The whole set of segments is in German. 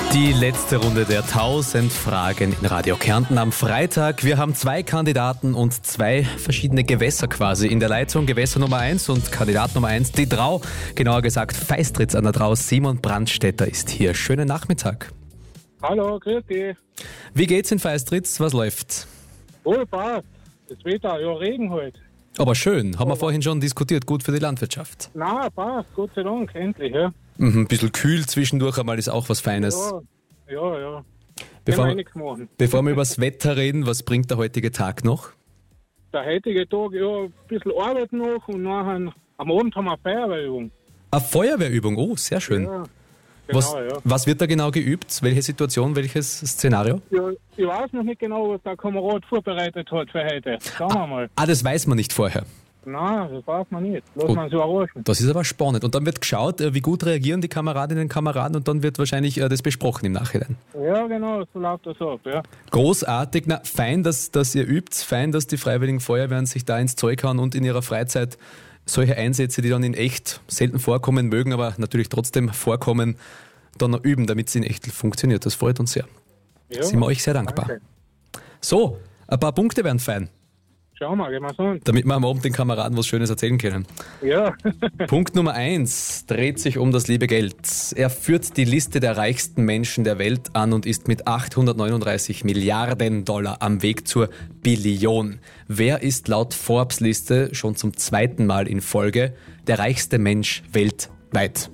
Die letzte Runde der 1000 Fragen in Radio Kärnten am Freitag. Wir haben 2 Kandidaten und 2 verschiedene Gewässer quasi in der Leitung. Gewässer Nummer 1 und Kandidat Nummer 1, die Drau. Genauer gesagt Feistritz an der Drau. Simon Brandstätter ist hier. Schönen Nachmittag. Hallo, grüß dich. Wie geht's in Feistritz? Was läuft? Wohl, passt. Das Wetter, ja, Regen halt. Aber schön. Haben wir vorhin schon diskutiert. Gut für die Landwirtschaft. Na, passt. Gott sei Dank, endlich, ja. Ein bisschen kühl zwischendurch einmal ist auch was Feines. Ja. Bevor, Kann man nichts machen. bevor wir über das Wetter reden, was bringt der heutige Tag noch? Der heutige Tag, ja, ein bisschen Arbeit noch und nachher am Abend haben wir eine Feuerwehrübung. Eine Feuerwehrübung, oh, sehr schön. Ja, genau, Was wird da genau geübt? Welche Situation, welches Szenario? Ja, ich weiß noch nicht genau, was der Kamerad vorbereitet hat für heute. Schauen wir mal. Das weiß man nicht vorher. Nein, das weiß man nicht. Lass man so überraschen. Das ist aber spannend. Und dann wird geschaut, wie gut reagieren die Kameradinnen und Kameraden und dann wird wahrscheinlich das besprochen im Nachhinein. Ja, genau, so läuft das ab, ja. Großartig, fein, dass ihr übt, fein, dass die Freiwilligen Feuerwehren sich da ins Zeug hauen und in ihrer Freizeit solche Einsätze, die dann in echt selten vorkommen mögen, aber natürlich trotzdem vorkommen, dann noch üben, damit es in echt funktioniert. Das freut uns sehr. Ja, Sind wir euch sehr dankbar. danke. So, ein paar Punkte wären fein, Schauen wir, gehen wir so an. damit wir am Abend den Kameraden was Schönes erzählen können. Ja, Punkt Nummer 1 dreht sich um das liebe Geld. Er führt die Liste der reichsten Menschen der Welt an und ist mit 839 Milliarden Dollar am Weg zur Billion. Wer ist laut Forbes-Liste schon zum 2. Mal in Folge der reichste Mensch weltweit?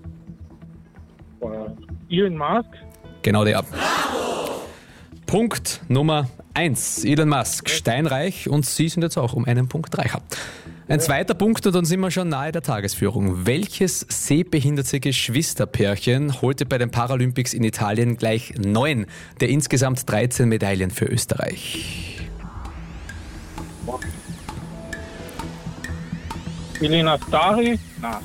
Elon Musk. Genau der. Punkt Nummer 1. Elon Musk, steinreich und Sie sind jetzt auch um einen Punkt reicher. Ein zweiter Punkt und dann sind wir schon nahe der Tagesführung. Welches sehbehinderte Geschwisterpärchen holte bei den Paralympics in Italien gleich 9 der insgesamt 13 Medaillen für Österreich? Elena Stari. Na,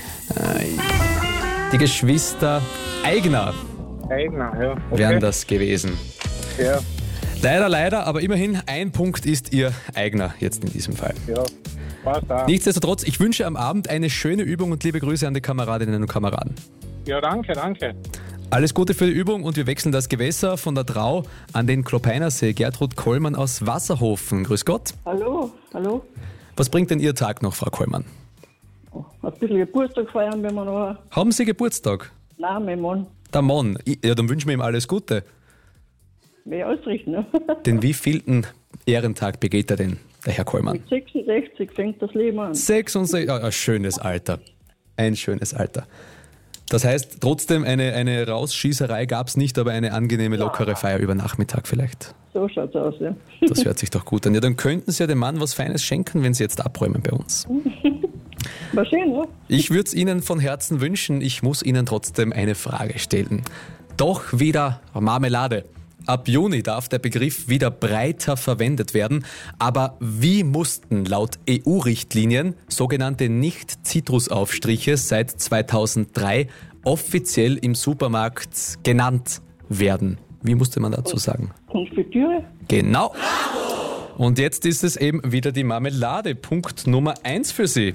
Die Geschwister Eigner Eigner, ja. Okay. wären das gewesen. Ja, Leider, aber immerhin ein Punkt ist Ihr Eigner jetzt in diesem Fall. ja. Passt auch. Nichtsdestotrotz, ich wünsche am Abend eine schöne Übung und liebe Grüße an die Kameradinnen und Kameraden. Ja, danke. Alles Gute für die Übung und wir wechseln das Gewässer von der Drau an den Klopeinersee. Gertrud Kollmann aus Wasserhofen. Grüß Gott. Hallo. Was bringt denn Ihr Tag noch, Frau Kollmann? Ein bisschen Geburtstag feiern, wenn wir noch. Haben Sie Geburtstag? Nein, mein Mann. Der Mann. Ja, dann wünschen wir ihm alles Gute. Mehr ausrichten, ne? Den wievielten Ehrentag begeht er denn, der Herr Kollmann? Mit 66 fängt das Leben an. 66, ein schönes Alter. Ein schönes Alter. Das heißt, trotzdem eine Rausschießerei gab es nicht, aber eine angenehme, lockere Feier über Nachmittag vielleicht. So schaut's aus, ja. Das hört sich doch gut an. Ja, dann könnten Sie ja dem Mann was Feines schenken, wenn Sie jetzt abräumen bei uns. War schön, ne? Ich würde es Ihnen von Herzen wünschen, ich muss Ihnen trotzdem eine Frage stellen. Doch wieder Marmelade. Ab Juni darf der Begriff wieder breiter verwendet werden, aber wie mussten laut EU-Richtlinien sogenannte Nicht-Zitrusaufstriche seit 2003 offiziell im Supermarkt genannt werden? Wie musste man dazu sagen? Konfitüre? Genau. Und jetzt ist es eben wieder die Marmelade. Punkt Nummer 1 für Sie.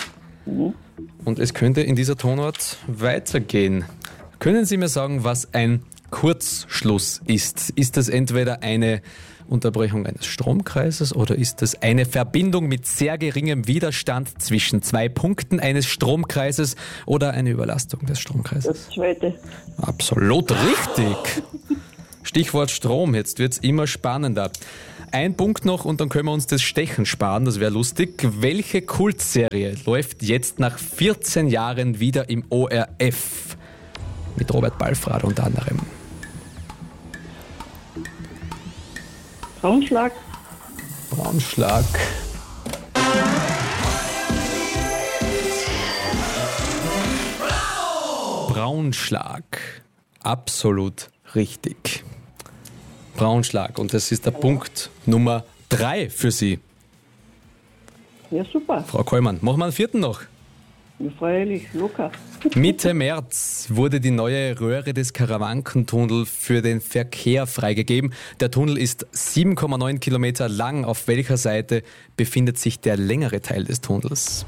Und es könnte in dieser Tonart weitergehen. Können Sie mir sagen, was ein Kurzschluss ist? Ist das entweder eine Unterbrechung eines Stromkreises oder ist das eine Verbindung mit sehr geringem Widerstand zwischen 2 Punkten eines Stromkreises oder eine Überlastung des Stromkreises? Das zweite. Absolut richtig. Stichwort Strom, jetzt wird's immer spannender. Ein Punkt noch und dann können wir uns das Stechen sparen, das wäre lustig. Welche Kultserie läuft jetzt nach 14 Jahren wieder im ORF? Mit Robert Balfrader unter anderem. Braunschlag? Braunschlag. Braunschlag. Absolut richtig. Braunschlag. Und das ist der Punkt Nummer 3 für Sie. Ja, super. Frau Kollmann, machen wir einen 4. noch. Ja, freilich, locker. Mitte März wurde die neue Röhre des Karawankentunnels für den Verkehr freigegeben. Der Tunnel ist 7,9 Kilometer lang. Auf welcher Seite befindet sich der längere Teil des Tunnels?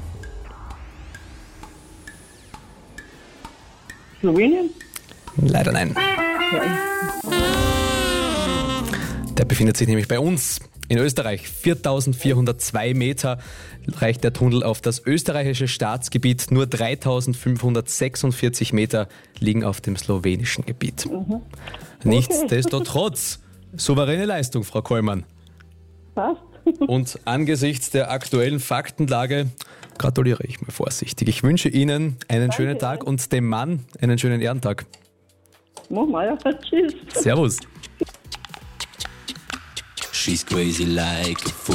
Slowenien? Leider nein. Der befindet sich nämlich bei uns in Österreich. 4.402 Meter reicht der Tunnel auf das österreichische Staatsgebiet. Nur 3.546 Meter liegen auf dem slowenischen Gebiet. Nichtsdestotrotz, souveräne Leistung, Frau Kollmann. Passt. Und angesichts der aktuellen Faktenlage gratuliere ich mal vorsichtig. Ich wünsche Ihnen einen schönen Tag und dem Mann einen schönen Ehrentag. Mach mal, ja. Tschüss. Servus. She's crazy like a fool.